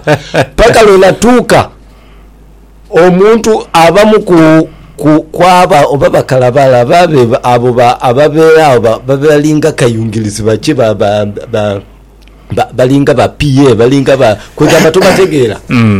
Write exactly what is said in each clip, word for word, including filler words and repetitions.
paka lwenatuuka omuntu abamu ku kwaba oba bakalabala babe abo ababeera abo babalinga kayungirizi baki balinga ba P A balinga ba kwegamba tobategeera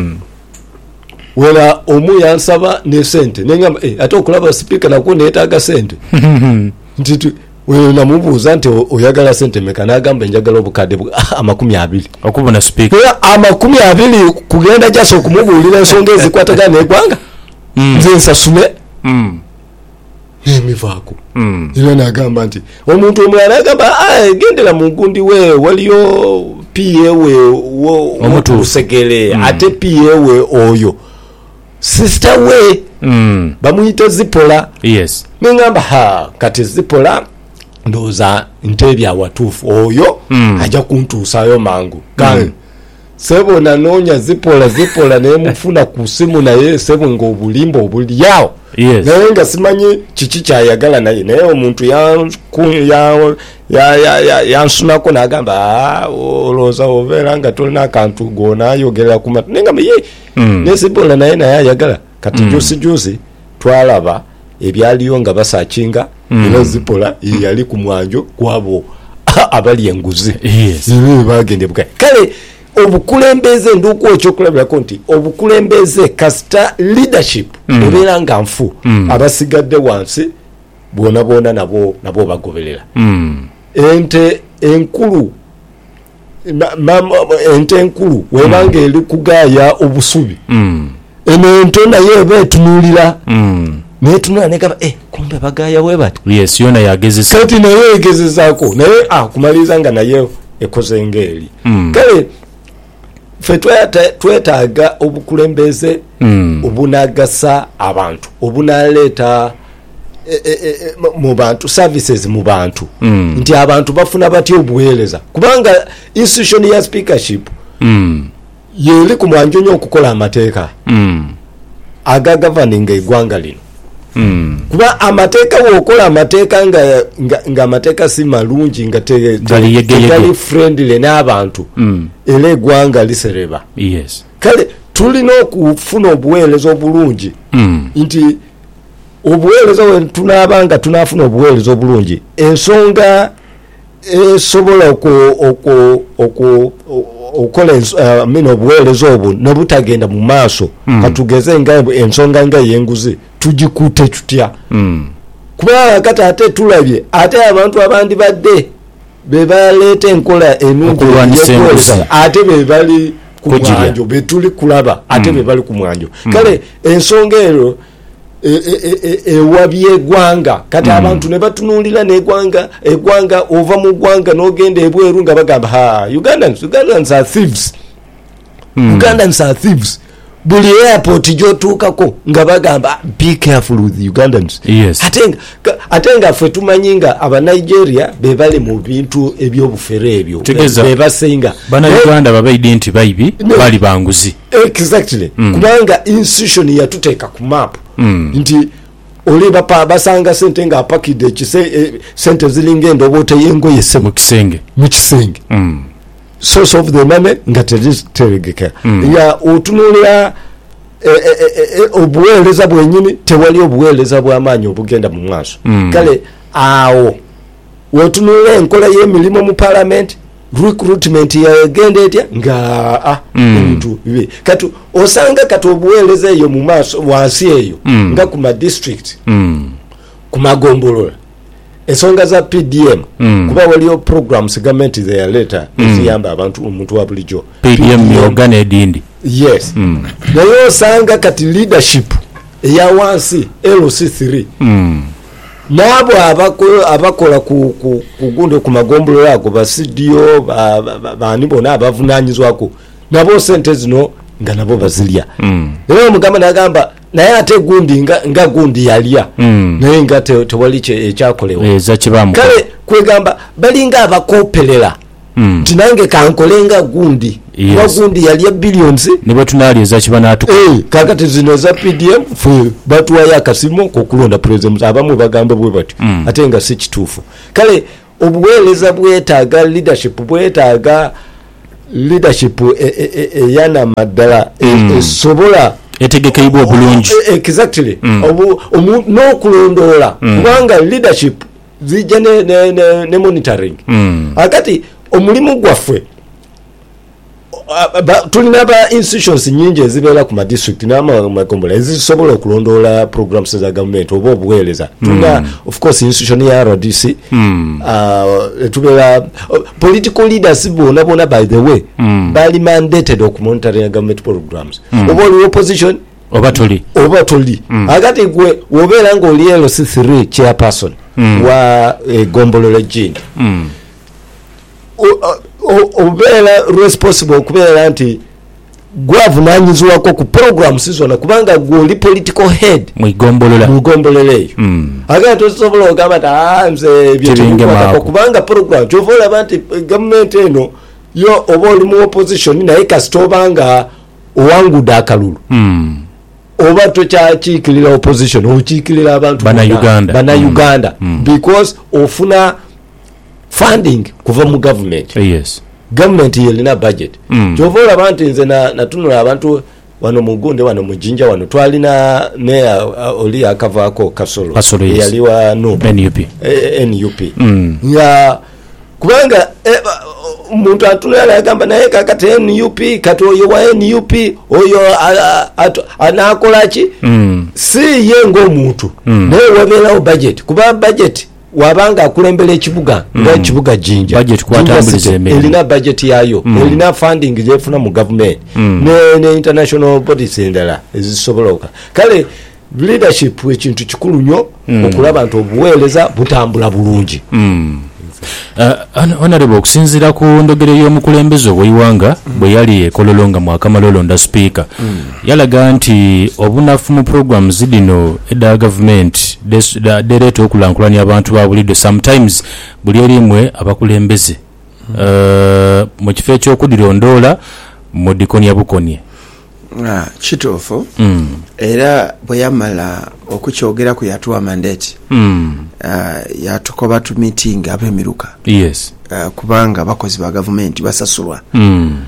wala omu yansaba ne sente nengamba eh ate okulaba speaker nako neetaaga sente nti wewe namubuuza nti oyagala sente meka nagamba njagala obukadde amakumi abiri okubona speaker ya amakumi abiri kugenda jaso kumubuulira ensonga ezikwatagana n'eggwanga nze nsasume emivaako era nagamba nti omuntu omulala agamba gendera mu gundi we waliyo P A we omutusegere ate P A we oyo sister we bamuyita Zipola. Yes. Ningamba ha kati Zipola ndoza ntebya watufu oyo aja kuntuusayo mangu kale sebo nanonya Zipola Zipola ne mufuna ku simu naye sebo ngo obulimbo obulyawo. Yes. Naye nga simanyi kiki kyayagala naye naye omuntu ya ya ya ya ya yansunako nagamba oloza overa nga tolina akantu gona ayogera ku matu nenga ye ne Zipola naye naye ayagala kati mm. jusi jusi twalaba ebyaliyo nga basakinga mm. era Zipola yali ku mwanjo kwabo abali enguzi. Yes. Niwe bagende buka kale obukulembeze nduko ekyokulabirako nti obukulembeze kasita leadership mm. obeera nga nfu mm. abasigadde wansi bona bona nabo nabo bagoberera mm. ente enkulu ente enkulu webanga eri kugaya obusubi mm. eno ente naye betunulira mm. netunula negaba eh kumbe bagaya webati. Yes, yona yagezesa kati naye egezezaako naye ah kumaliza nga naye ekoze ngeri mm. kale fe twetaaga obukulembeze mm. obunagasa abantu obunaleeta e, e, e, mu bantu services mu bantu mm. nti abantu bafuna batya obuweereza kubanga institution ya speakership mm. yeri ku mwanjo nnyo okukola amateeka mm. aga governing eggwanga lino mm. kuba amateeka wokola amateeka nga, nga, nga amateeka si malungi nga tegali friendly n'abantu mm. era eggwanga lisereba. Yes. Kale tulina okufuna obuweereza obulungi mm. nti obuweereza we tunaabanga tunafuna obuweereza obulungi ensonga esobola okukola amina obuweereza obwo nebutagenda mu maaso mm. katugeze nga ensonga nga yenguzi tugikute tutya mm. kuba kati ate tulabye ate abantu abandi badde bebaleeta enkola enungi ate bebali ku mwanjo betuli kulaba ate mm. bebali ku mwanjo mm. kale ensonga ero ewabye eggwanga kati mm. abantu ne batunulira n'eggwanga eggwanga ova mu ggwanga n'ogenda ebweru nga bagamba ha Ugandans Ugandans are thieves mm. Ugandans are thieves buli airport jotuukako nga bagamba be careful with Ugandans. Yes. atenga atenga ffe tumanyi nga aba Nigeria bebale mu bintu ebyobufere ebyo bebasinga bana Uganda babaidi nti baibi bali banguzi exactly mm. kubanga institution yatuteeka ku map mm. nti oli bapa basanga sente nga apakide kise eh, sente zilinga endobote yengoye se mu kisenge mu kisenge mm. source of the money nga teregeka mm. ya otunulira e, e, e, e, obuweereza bwenyini tewali obuweereza bw'amaanyi obugenda mu maaso mm. kale awo wotunulira enkola y'emirimu mu parliament recruitment yagenda etya nga ah omuntu mm. bibe kati osanga kati obuweereza eyo mu maaso wansi eyo mm. nga ku ma district mm. ku magombolola ensonga za P D M mm. kuba waliyo programs government they later mm. eziyamba abantu omuntu wa bulijjo P D M yogane edindi. Yes mm. nayo osanga kati leadership eya wansi L C three mm. nabo abakola abakola ku kugunde ku magombolola ago basidio bani bona abavunanyizwako nabo sente zino nga nabo bazilya mm. naye omugamba nagamba naye ate gundi nga, nga gundi yalya mm. naye nga tewali te ekyakolewa eza kibamu kale kwegamba balinga abakoperera mm. tinange kankolenga gundi yes. wa gundi yalya billions nibo tunali eza kibanatu eh kakati zino za P D M fu batuwa yakasimo kokulonda president abamu bagambe bwe bati mm. ate nga si kituufu kale obuweereza bwetaaga leadership bwetaaga leadership eyana maddala esobola etegekeibwa obulungi exactly n'okulondoola kubanga leadership zijja ne monitoring akati omulimu gwaffe tulina ba institutions nyingi ezibeera ku madistrict n'amakombola ezisobola okulondoola programs za government oba obuweereza tulina of course institution ya R D C tubeera political leaders bona bona by the way bali mandated okumonitoring government programs oba oli opposition oba toli oba toli akati gwe wobeera ng'oli L C three chairperson wa Gombololo Gindi obeera responsible okubeera nti gwavunanyizibwako ku programs zonna kubanga gwoli political head mwigombolola mwigombolola eyo agati tosobola okugamba nti ah nze byetukwatako kubanga program kyova olaba nti gavumenti eno yo oba oli mu opposition naye kasita obanga owangudde akalulu oba tokyakiikirira opposition okiikirira abantu bannayuganda bannayuganda because ofuna funding kuva mu government. Yes. Government yelina budget. Mm. Jovola abantu nze na natunula abantu wano mugunde wano mujinja wano twalina meya uh, oli akavaako Kasolo. Kasolo yes. Yaliwa no N U P. E, N U P. Mm. Ya kubanga umuntu atunula agamba naye kakati N U P kato yo wa N U P oyo anakola ki? Mm. Si yengo omuntu. Mm. Naye wabela budget. Kuba budget wabanga akulembera ekibuga nga ekibuga Jinja budget kwatambuliza emirimu elina budget yayo mm. elina funding jefuna mu government mm. ne, ne international bodies endala ezisoboloka kale leadership ekintu kikulu nnyo mm. okulaba nti obuweereza butambula bulungi mm. Uh, honorable okusinziira ku ndogere y'omukulembeze ow'eiwanga mm. bwe yali ekololonga mwakamalolonda speaker mm. yalaga nti obunafu mu programs dino edda government dereeta okulankulanya abantu ba bulidde sometimes buli erimwe abakulembeze mm. uh, mu kifo ekyokudirondoola mu dikonia bukonie ah, kituufu mm. era bwe yamala okukyogera ku yatuwa mandate mm. uh, yatukoba tu meeting ab'emiruka yes. uh, kubanga abakozi ba gavumenti basasulwa mm.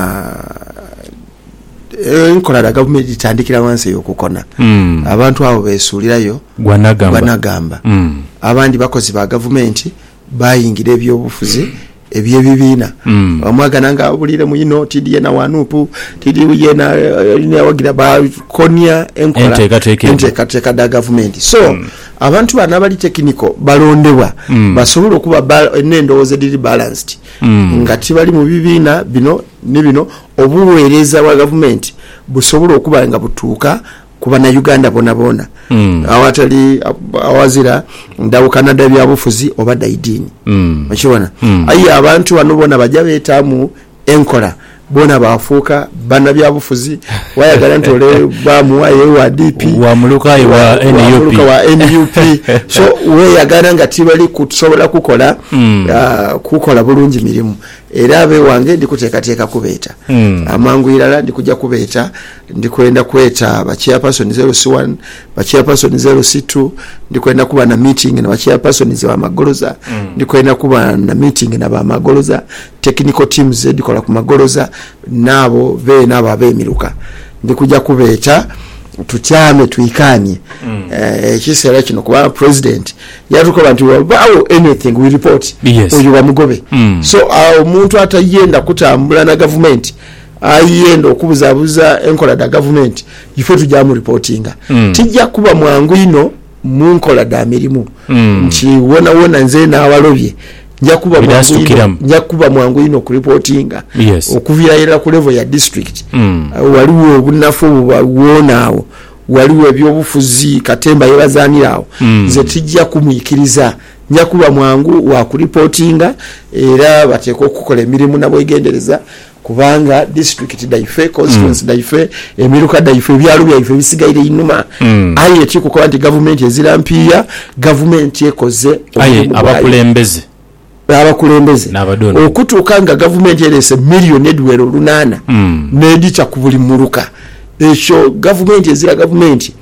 uh, enkola da gavumenti itandikira wansi ey'okukona mm. abantu abo beesuulirayo gwanagamba, gwanagamba. Mm. abandi bakozi ba gavumenti bayingira ebyobufuzi ebyebibiina mm. omwagana nga abulire muyino tidiye na wanupu tidiye na uh, wagira ba konia enkola enteekateeka da gavumenti so mm. abantu bana bali technical balondebwa mm. basobola okuba enendowooza diri balanced mm. nga tibali mu bibiina bino ne bino obuweereza bwa gavumenti busobola okuba nga butuuka kuba na Uganda bona bona mm. awatali awazira ndawo Canada byabufuzi oba daidini mm. machibona mm. ayi abantu bano bona bajja betamu enkola bona bafuuka bana byabufuzi wayagala ntole bamuwaye wa D P wa mulukai wa N U P wa N U P so we yagala nga tibali kusobola kukola mm. uh, kukola bulungi mirimu era abe wange ndikuteekateeka kubeeta mm. amangu irala ndikujja kubeeta ndikwenda kweta ba chairperson zero C one ba chairperson zero C two ndikwenda kuba na meeting na ba chairperson za magoloza mm. ndikwenda kuba na meeting na ba magoloza technical teams ndikola ku magoloza nabo be nabo abemiruka ndikujja kubeeta tutyame tuikanye mm. eh kisera kino kuba president yatukoba nti wabawo anything we report yes. oyo bamugobe mm. so omuntu uh, atayenda kutambula na government ayenda okubuzabuza enkola da government ifo tujamu reportinga mm. tijja kuba mwangu ino mu nkola da mirimu mm. nti wona wona nze na awalobye njakuba mwangu ino njakuba mwangu ino ku reportinga yes. okuviira ku level ya district mm. uh, waliwo obunafu wonaawo waliwo ebyobufuzi katemba yebazanirawo mm. nze tijja kumuyikiriza njakuba mwangu wa ku reportinga era bateeka okukola emirimu nabwegendereza kubanga district daife constituency mm. daife emiruka daife byalo byaife bisigaire inuma mm. aye ekikukola nti government ezirampiya government ekoze aye abakulembeze abakulembeze okutuuka nga gavumenti erese miliyoni edwero lunana mm. nedita ku buli muruka ekyo gavumenti ezira gavumenti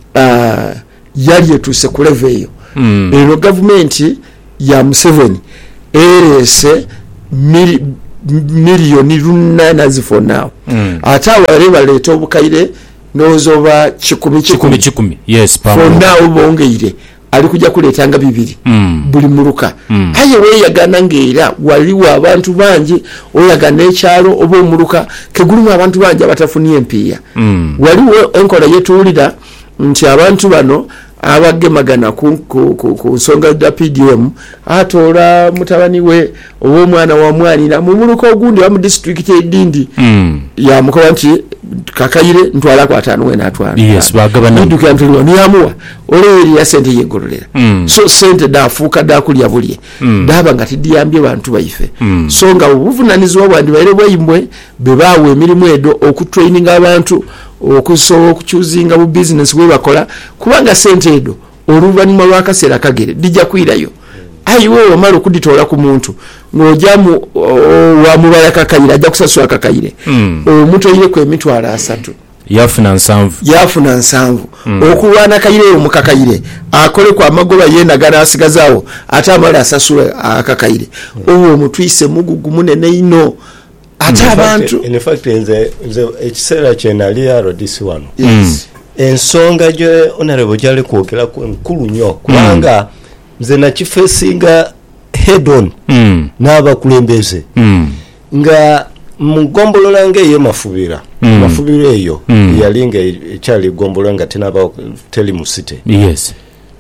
uh, yali etuuse ku level eyo mm. ero gavumenti ya Museveni erese mili miliyoni lunana zifo now mm. ate awale baleeta obukaire nozoba kikumi kikumi kikumi yes for now bongeire ali kujja kuleetanga bibiri mm. buli muluka mm. aye weyagana ngeera waliwo abantu bangi oyagana ekyalo oba omuluka kegulimu abantu bangi abatafuniye empiiya mm. waliwo enkola yetuwulira nti abantu bano abagemagana ku, ku, ku, ku nsonga da P D M atoola mutabani we oba omwana wa mwanira mu muluka ogundi wa mu district edindi mm. yamukoba nti kakayire ntwala ku ataano we n'atwala yes bagabana nduka ntulwa niyamuwa oleri ya sente yegololera mm. so sente dafuuka dakulya bulye mm. daba nga tidiyambye bantu baife mm. so nga obuvunanyizibwa bwandi baire bwayimbwe bebawe emirimu edo okutraininga abantu okusobola okukyuzinga bu business bwe bakola kubanga sente edo oluvannyuma lw'akaseera kagere dijja kwirayo ayiwe wamala okuditoola ku muntu ng'ojamu wamubala kakayire ajja kusasula kakayire mm. omutoyire ku emitwalo asatu yafuna nsanvu yafuna nsanvu mm. okulwana kayire omukakayire akole kwa magoba yenagana asigazaawo ate amala asasula akakayire owo omutwise mugugu munene ino ate abantu in fact nze nze ekiseera kye nali R D C wano yes. ensonga gye honorable gyali kwogeraku nkulu nnyo kubanga nze nakifeesinga head on mm. n'abakulembeze mm. nga mugombolola ng'eyo mafubira mm. mafubiro eyo mm. yali nga ekyali gombolola nga tenaba teli mu city yes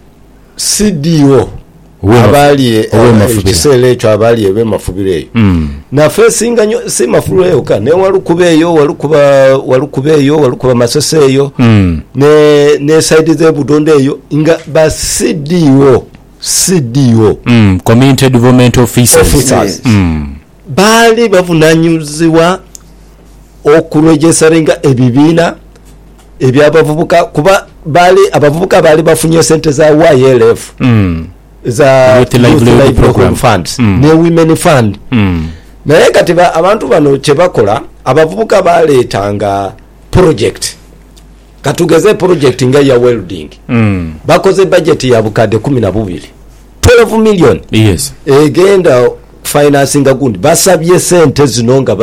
C D O abali ekiseera ekyo abali ebe mafubiro eyo mm. nafeesinga nnyo si mafubiro eyo ka ne walukuba eyo walukuba walukuba eyo walukuba masese eyo mm. ne ne side z'ebudonde eyo nga ba C D O C D O mm. community development officers, officers. Mm. baali bavunanyizibwa okuregisteringa ebibiina ebyabavubuka kuba baali abavubuka baali bafunye sente za Y L F mm. za Youth Livelihood Program funds mm. ne women fund mm. naye kati abantu bano kye bakola abavubuka baleetanga project katugeze project nga ya welding mm. bakoze budget ya bukadde kumi na bubiri twelve million yes egenda financing gundi basabye sente zino nga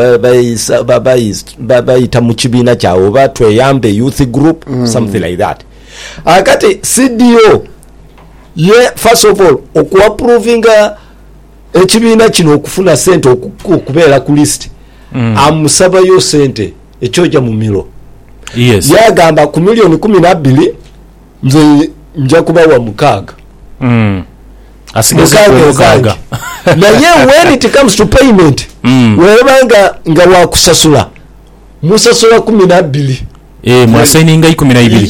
bayita mu kibiina kyawe oba tweyambe youth group mm. something like that akati C D O ye first of all okuapprovinga ekibiina kino okufuna sente okubeera ku list mm. amusabayo sente ekyoja mu miro yes yagamba ku milioni kumi na bbiri nze nja kubawa mukaaga mm. asigaza mukaaga naye when it comes to payment mm. webanga nga wakusasula musasula kumi na bbiri eh mwasaininga ikumi na ibiri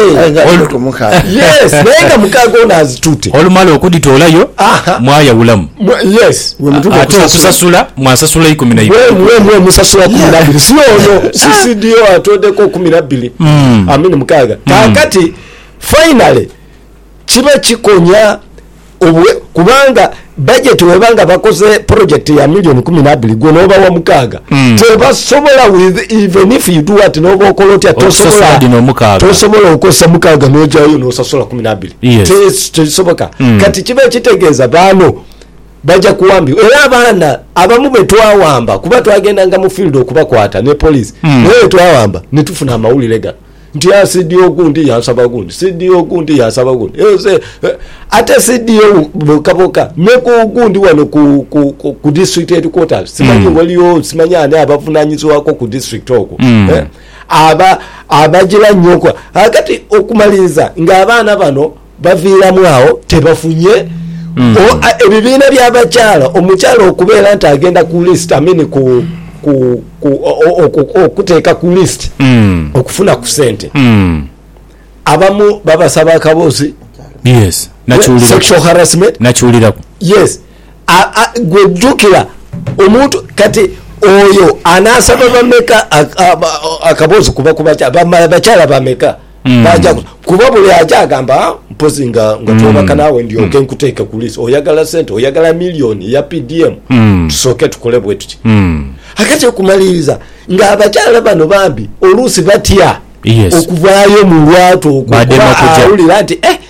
yes nenga mukaaga ono azitute olumala okuditoolayo mwaya bulamu yes ate okusasula mwasasula ikumi na ibiri mwe mwe musasula kumi na bbiri sio ono C D O atodeko kumi na bbiri amini mukaaga kakati finally kiba kikonya obwe kubanga budget webanga bakoze project ya milioni kumi na bbiri gwe noba wa mukaaga mm. tebasobola with even if you do what noba okolotya tosobola tosobola okosa mukaaga nojayo nosasula kumi na bbiri yes. tesoboka mm. kati kiba kitegeeza bano baja kuwambi era abaana abamu betwawamba kuba twagendanga mu field okubakwata ne police mm. naye twawamba netufuna amawulire gano nti ya C D O gundi yasaba gundi C D O gundi yasaba gundi ese ate C D O bokaboka neko gundi wano ku ku, ku, ku district headquarters simanyi mm. waliyo simanya ane abavunanyizwa ko ku district oko mm. eh? aba abajira nyoko akati okumaliza nga abaana bano baviiramu awo tebafunye mm. ebibiina by'abakyala omukyala okubeera nti agenda ku list amini ku ku okuteeka ku list mm. okufuna ku sente mm. abamu babasaba akabozi yes naturally sexual harassment naturally yes gwejjukira omuntu kati oyo anasaba bameka akabozi kuba bakyala bameka mm. baja kuba buli ajagamba mpozi nga nga twobaka nawe ndio mm. kenkuteeka ku list oyagala sente oyagala milioni ya P D M mm. tusoke tukole bwe tuti mm. akati okumaliriza nga abakyala bano bambi oluusi batya yes. okuvaayo mu lwato okuba awulira nti eh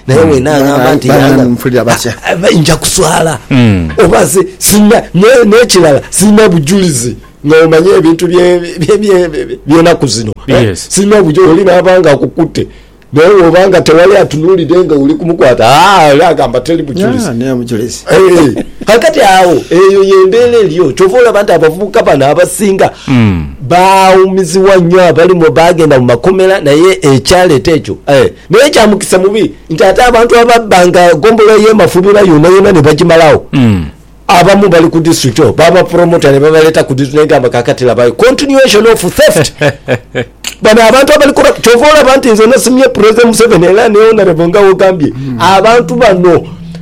naye wena agamba nti nja kuswala oba sina n'ekirala sina bujulizi nga omanye ebintu byenaku zino sina bujulizi oli naabanga akukutte naye obanga tewali atunuulidde nga oli kumukwata agamba teri bujulizi kakati awo eyo yembeera eriyo kyova olaba nti abavubuka bano abasinga baawumizibwa nnyo abalimu bagenda mu makomera naye ekyaleeta ekyo naye kyamukisa mubi nti ate abantu ababbanga gombolo y'emafubira yonna yonna ne bagimalawo abamu bali ku district o baba promoter ne babaleeta ku district ngamba kakati labayo continuation of theft bano abantu abali kora kyova olaba nti nze nasimye president Museveni era ne honorable nga wogambye abantu bano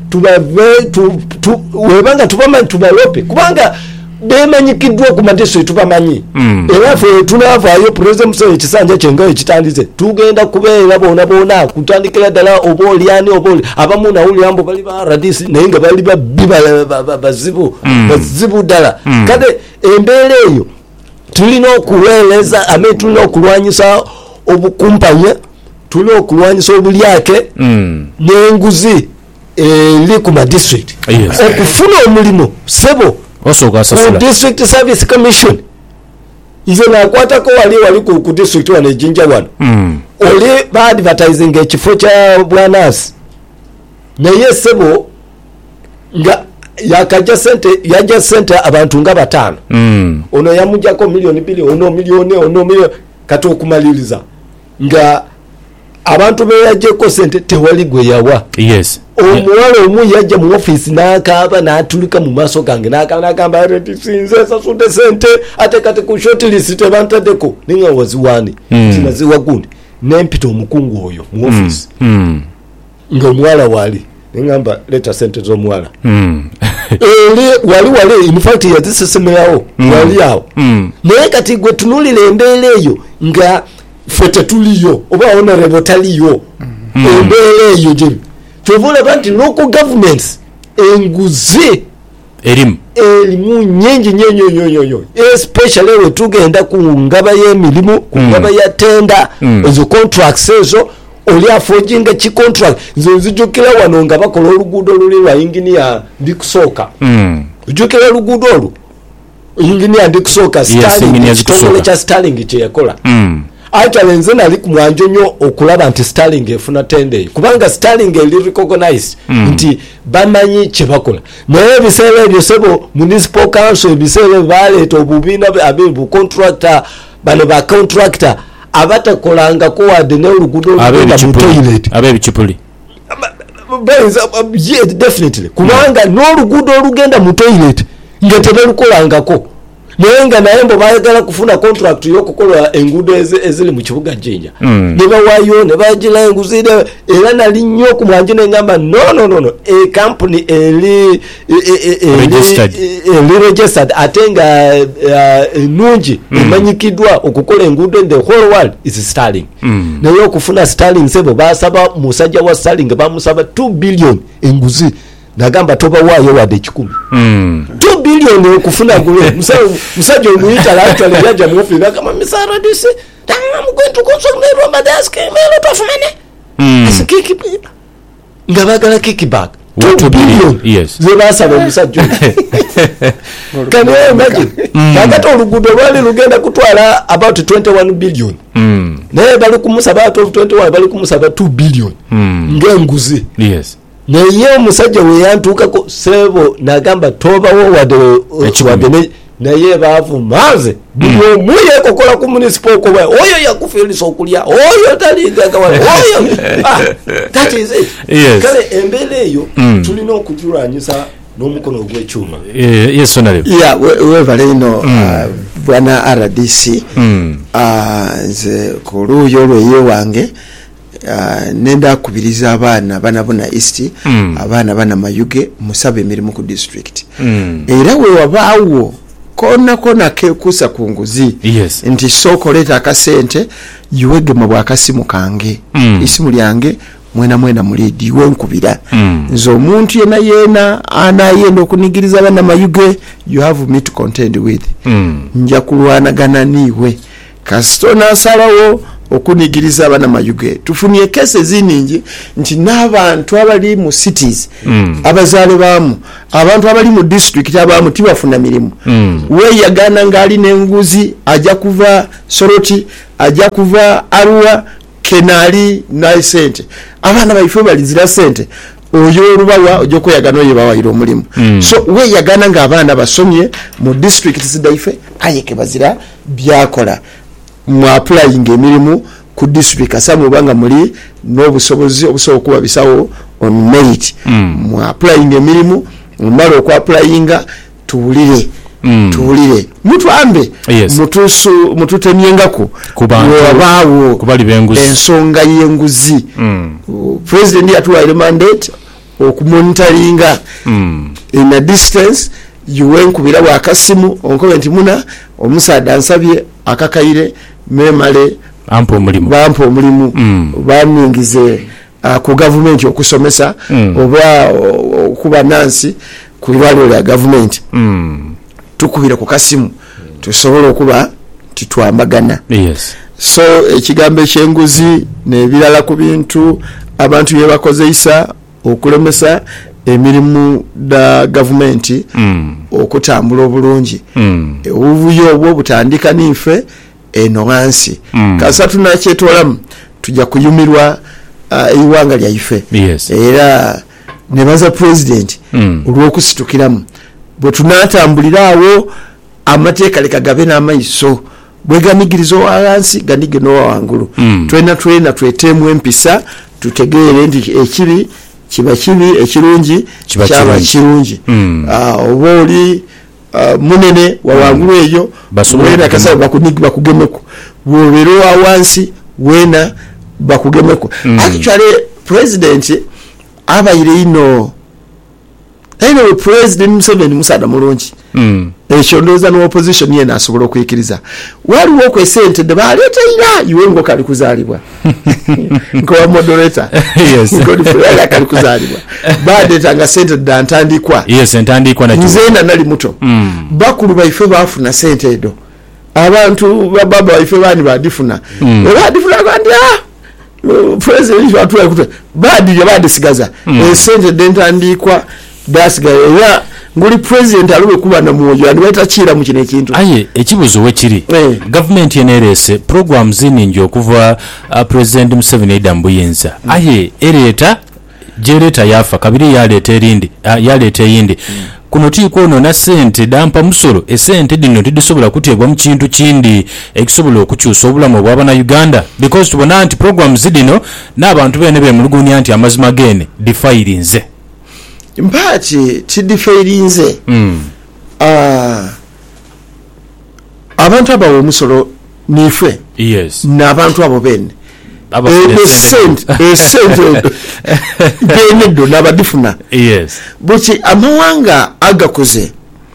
webanga tubamanyi tubalope kubanga bemanyikiddwa ku madistrict tubamanyi era ffe tunavaayo president Museveni ekisanja kyengayo ekitandize tugenda kubeera boona boona kutandikira ddala oba olyani oba oli abamu nawulirambo bali ba R D C naye nga bali babbi bazibu bazibu ddala kale embeera eyo tulina okuweereza ame tulina okulwanyisa obukumpanya tulina okulwanyisa obulyake n'enguzi eri ku madistrict okufuna omulimu sebo ku district service commission ize nakwatako wali wali ku district wano ejinja wano oli ba advertising ekifo kya bwanasi naye sebo nga yakaja sente yaja sente abantu nga batano ono yamujjako milioni bili ono milioni ono milioni kati okumaliriza nga abantu beyajjeko sente tewali gwe yawa yes omuwala omu yajja mu office n'akaaba n'atulika mu maaso gange n'agamba sinze sasudde sente ate kati ku shortlist tebantaddeko ninga waziwaani kinaziwa gundi nempita omukungu oyo mu office nga omuwala waali ningamba leta sente z'omuwala eri wali wali in fact yazisesemerawo wali awo naye kati gwe tunulira embeera eyo nga ffe tetuliyo oba honorable taliyo embeera eyo gye kyovula banti local governments enguzi erimu erimu nyingi nyenyo nyo nyo especially we tugenda ku ngaba y'emirimu ku ngaba ya tenda ezo contracts ezo oli afojinga ki contract nze nzijukira wano nga bakola oluguudo luli lwa engineer ndikusooka ujukira oluguudo olwo engineer ndikusooka Starling ekitongole kya Starling kye yakola actually nze nali ku mwanjo nnyo okulaba nti Starling efuna tende kubanga Starling eli recognized nti bamanyi kye bakola naye ebiseera ebyo sebo municipal council ebiseera baleeta obubiina abebu contractor bano ba contractor abatakolanga ko wadde n'oluguudo olugenda mu toilet ab'ebicupuli yeah definitely kubanga n'oluguudo olugenda mu toilet nga tebalukolangako naye nga naye mbo bayagala kufuna contract y'okukola enguudo eziri mu kibuga Jinja ne bawaayo ne bagira enguzi era nali nnyo ku mwanjo n'engamba no no no no e company eri eri registered ate nga ennungi emanyikiddwa okukola enguudo in the whole world is Starling naye okufuna Starling sebo basaba musajja wa Starling bamusaba two billion enguzi nagamba toba waayo wadde kikumi two billion okufuna gulo musajja omuyita actually yaja mu office kama misara dise I'm going to consult Roma desk melo tofumane asikiki nga bagala kickback two billion yes ze basaba omusajja can you imagine kakati oluguudo lwali lugenda kutwala about twenty-one billion naye bali kumusaba out of twenty-one bali kumusaba two billion ngenguzi yes naye omusajja we yantuukako sebo nagamba tobawo wadde wadde naye baavu maze buli omu yeekokola ku municipal koba oyo yakufiirisa okulya oyo taligagawa oyo that is it kale embeera eyo tulina okugirwanyisa n'omukono ogw'ekyuma yes honorable yeah wevale ino bwana R D C nze ku luuyi olwo eyewange Uh, nenda kubiriza abaana bana bona east mm. abaana bana mayuge musaba emirimu ku district mm. era we wabaawo kona kona kekusa ku nguzi yes. nti soko leta akasente yuwege mu bwakasimu kange mm. isimu lyange mwena mwena mulidi wenkubira mm. nzo omuntu yena yena anayenda okunigiriza bana mayuge you have me to contend with mm. nja kulwanagana niwe kasitona salawo okunigiriza abana mayuge tufunye kese ziningi nti n'abantu abali mu cities mm. abazaale baamu abantu abali mu district abamu tibafuna mirimu mm. we yagana ngali n'enguzi ajja kuva Soroti ajja kuva Arua Kenali na sente abana baife balizira sente oyo rubawa ojo ko yagano yebawayiro omulimu mm. so we yagana nga abana basomye mu district zidaife ayeke bazira byakola mu applying emirimu ku district asamu banga muri n'obusobozi obusoboka kuba bisawo on merit mm. mu applying emirimu mmalo ku applyinga tuulire mm. tuulire mutwambe yes. mutusu mututemyengako kubantu kubali benguzi ensonga yenguzi mm. president yatuwa mandate okumonitoringa mm. in a distance yuwen kubira wa kasimu onkomenti muna omusada ansabye akakaire memale ampo mulimu bampo mulimu mm. baningize uh, ku government okusomesa mm. oba kuba nansi kulwalo ya government mm. tukubira ku kasimu tusobola okuba titwambagana yes so ekigambo ekyenguzi nebirala ku bintu abantu yebakozeisa okulemesa emirimu da government mm. okutambula obulungi mm. obuvuyo obwo butandika nife eno wansi mm. kasatu nakyetolamu tujja kuyumirwa uh, iwanga lyaife yes. era nebaza president mm. olw'okusitukiramu bwe tunatambulirawo amateeka leka gabe n'amaiso bweganigiriza owansi ganige n'owawangulu mm. twena twena tweteemu empisa tutegeere nti ekibi kiba kibi ekirungi kyaba kirungi mm. uh, oba oli uh, munene wawangulu mm. eyo wena kasaba bakunigi bakugemeko bwobera owawansi wena bakugemeko mm. actually president abaire ino ino president Museveni musada mulungi mm. ekyo ndoza no opposition yena asobola okwikiriza waliwo ku esente de baleta ira iwengo kali kuzalibwa nko moderator yes nko difula kali kuzalibwa bade tanga sente dantandikwa yes entandikwa na nzena nali muto mm. bakulu baife bafuna sente edo abantu baba baife bani badifuna mm. badifuna kandi ah president watu yakutwa badi yabade sigaza mm. e sente dentandikwa dasiga ya nguli president alube kuba na mwoyo anweta chira mu kine kintu aye ekibuzo we kiri eh. government yenerese programs ziningi okuva uh, president Museveni idambuyinza mm. aye ereta jereta yafa kabiri yaleta erindi uh, yaleta yindi mm. kuno tiko no na sente dampa musolo esente dino tidisobola kutegwa mu kintu kindi ekisobola okukyusa obulamu bw'aba na Uganda because tubona anti programs zidino n'abantu bene be mulugunya anti amazima gene defilinze mpati tidifeirinze mm. uh, abantu abawo musolo nife yes n'abantu abo bene aba esente esente bene do n'abadifuna yes buti amawanga agakoze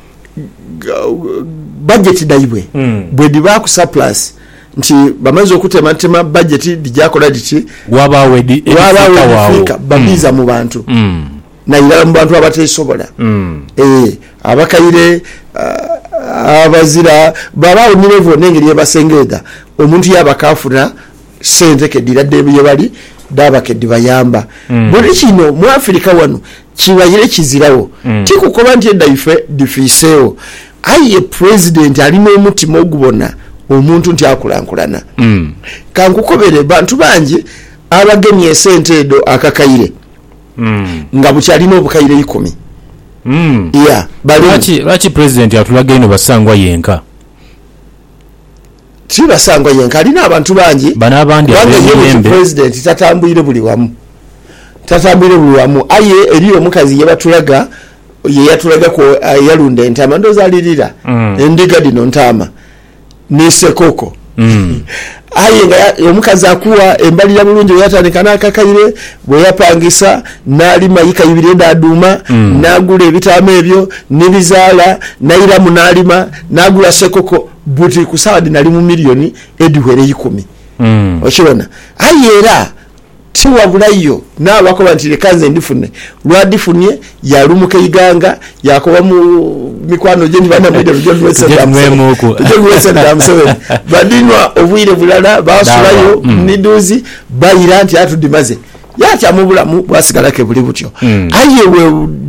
budget daibwe mm. bwe diba ku surplus nti bamaze okutematema budget dijakola diti wabawe di wabawe babiza mm. mu bantu mm. na ilala mu bantu abatesobola mm. eh abakaire uh, abazira baba nilevo nengeri yabasengeda omuntu yabakafuna sente kedira debe yabali daba kediba yamba mm. buli kino mu Afrika wano kibayire kizirawo mm. tikukoba nti ndaife difiseo aye president alina omutima ogubona omuntu nti akulankulana mm. kankukobere bantu bangi abagemye sente edo akakaire mm. nga bukyalina obukaire ikumi mm. yeah lwaki lwaki president atulaga ino basangwa yenka ti basangwa yenka alina abantu bangi bana abandi abembe president tatambwire buli wamu tatambwire buli wamu aye eriyo omukazi yebatulaga ye yatulaga ko uh, yalunda entama ndoza alirira mm. endiga dino ntama nisekoko mm. aye nga omukazi akuwa embali ya bulungi yatandika nakakaire bwe yapangisa nali mayika ibiri ndaduma mm. nagula ebitama ebyo nibizala naira munalima nagula sekoko buti kusawadi nali mu milioni edwere ikumi mm. okibona aye era tiwabulayo n'abakoba nti lekanze ndifune lwadifunye yalumuka iganga yakoba mu mikwano gye ntibanamwede lujonwesadamuseveni badinwa obwire bulala basulayo niduzi bayira nti atudimaze yakyamubulamu bwasigalake buli butyo ayewe